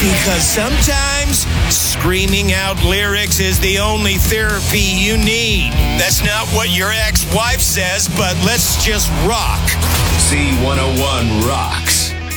Because sometimes screaming out lyrics is the only therapy you need. That's not what your ex-wife says, but let's just rock. Z101 rocks.